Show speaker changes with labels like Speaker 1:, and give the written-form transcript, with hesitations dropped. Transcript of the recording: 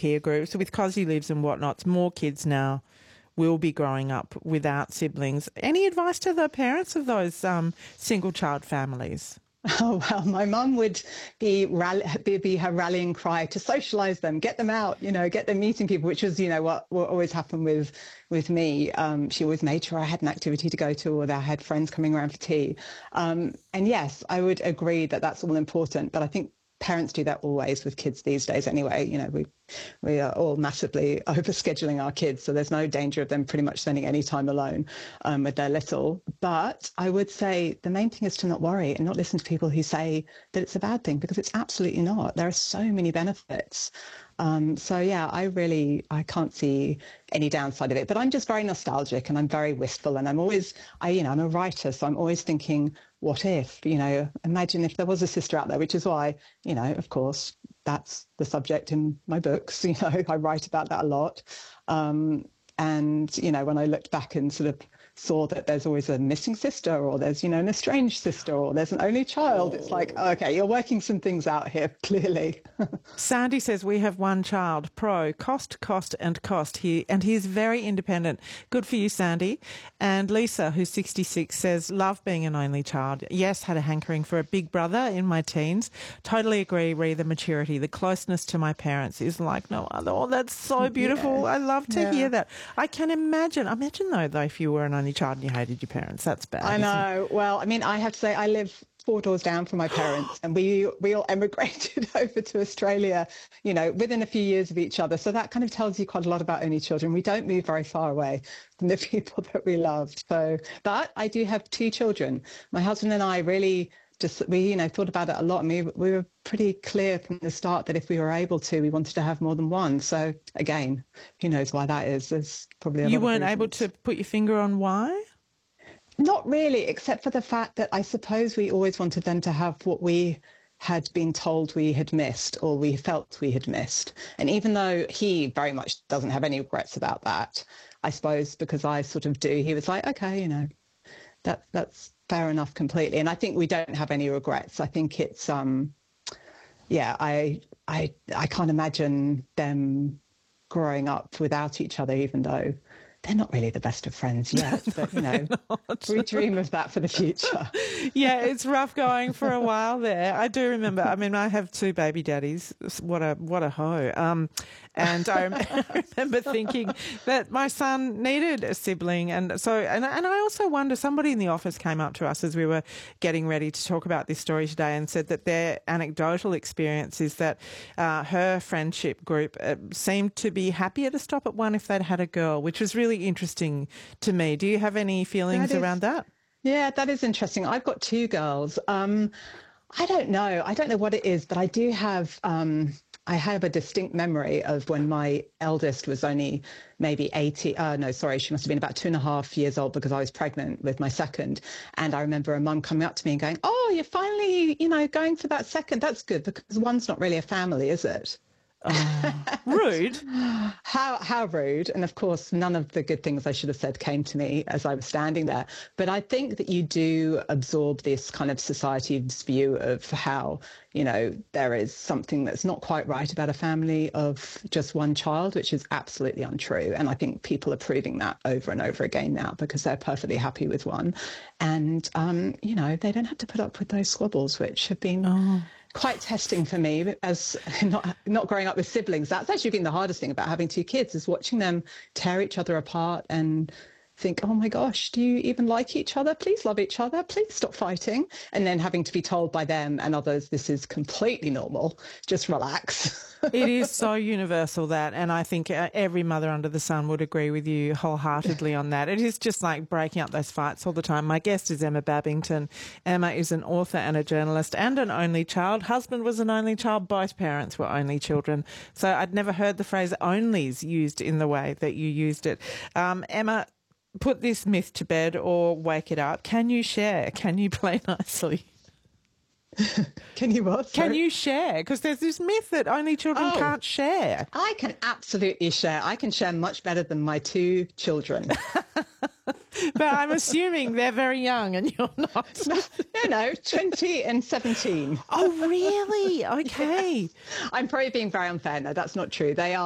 Speaker 1: peer groups, with Cosy Lives and whatnots, more kids now will be growing up without siblings. Any advice to the parents of those single child families?
Speaker 2: Oh, well, my mum would be her rallying cry to socialise them, get them out, get them meeting people, which was, what always happened with me. She always made sure I had an activity to go to, or that I had friends coming around for tea. And yes, I would agree that that's all important, but I think parents do that always with kids these days anyway. We are all massively overscheduling our kids, so there's no danger of them pretty much spending any time alone with their little. But I would say the main thing is to not worry and not listen to people who say that it's a bad thing, because it's absolutely not. There are so many benefits. So yeah, I can't see any downside of it, but I'm just very nostalgic and I'm very wistful, and I'm a writer, so I'm always thinking, what if, imagine if there was a sister out there, which is why, of course, that's the subject in my books. I write about that a lot. And, when I looked back and sort of saw that there's always a missing sister, or there's, an estranged sister, or there's an only child, it's like, okay, you're working some things out here, clearly.
Speaker 1: Sandy says, we have one child, pro, cost, and cost here, and he's very independent. Good for you, Sandy. And Lisa, who's 66, says, love being an only child. Yes, had a hankering for a big brother in my teens. Totally agree, re the maturity, the closeness to my parents is like no other. Oh, that's so beautiful. Yes. I love to hear that. I can imagine though, if you were an only child and you hated your parents, that's bad.
Speaker 2: I know. Well, I have to say, I live 4 doors down from my parents, and we all emigrated over to Australia, within a few years of each other. So that kind of tells you quite a lot about only children. We don't move very far away from the people that we loved. So, but I do have 2 children. My husband and I really we thought about it a lot, and we were pretty clear from the start that if we were able to, we wanted to have more than one. So again, who knows why that is? There's probably
Speaker 1: you weren't able to put your finger on why?
Speaker 2: Not really, except for the fact that I suppose we always wanted them to have what we had been told we had missed, or we felt we had missed. And even though he very much doesn't have any regrets about that, I suppose because I sort of do, he was like, okay, that's fair enough completely. And I think we don't have any regrets. I think it's, I can't imagine them growing up without each other, even though they're not really the best of friends yet, but, we dream of that for the future.
Speaker 1: Yeah, it's rough going for a while there. I do remember, I have 2 baby daddies. What a hoe. And I remember thinking that my son needed a sibling. And so, and I also wonder, somebody in the office came up to us as we were getting ready to talk about this story today and said that their anecdotal experience is that her friendship group seemed to be happier to stop at one if they'd had a girl, which was really interesting to me. Do you have any feelings around that?
Speaker 2: Yeah, that is interesting. I've got 2 girls. I don't know what it is, but I do have, I have a distinct memory of when my eldest was only maybe she must have been about 2.5 years old, because I was pregnant with my second. And I remember a mum coming up to me and going, oh, you're finally, going for that second. That's good, because one's not really a family, is it?
Speaker 1: Rude.
Speaker 2: How rude. And of course, none of the good things I should have said came to me as I was standing there. But I think that you do absorb this kind of society's view of how, there is something that's not quite right about a family of just one child, which is absolutely untrue. And I think people are proving that over and over again now, because they're perfectly happy with one. And, they don't have to put up with those squabbles, which have been quite testing for me as not growing up with siblings. That's actually been the hardest thing about having 2 kids, is watching them tear each other apart and think, oh my gosh, do you even like each other? Please love each other. Please stop fighting. And then having to be told by them and others, this is completely normal. Just relax.
Speaker 1: It is so universal, that, and I think every mother under the sun would agree with you wholeheartedly on that. It is just like breaking up those fights all the time. My guest is Emma Babington. Emma is an author and a journalist and an only child. Husband was an only child. Both parents were only children. So I'd never heard the phrase onlys used in the way that you used it. Emma, put this myth to bed or wake it up. Can you share? Can you play nicely?
Speaker 2: Can you what? Sorry?
Speaker 1: Can you share? Because there's this myth that only children can't share.
Speaker 2: I can absolutely share. I can share much better than my 2 children.
Speaker 1: But I'm assuming they're very young and you're not.
Speaker 2: No, 20 and 17.
Speaker 1: Oh, really? Okay.
Speaker 2: Yes. I'm probably being very unfair. No, that's not true. They are.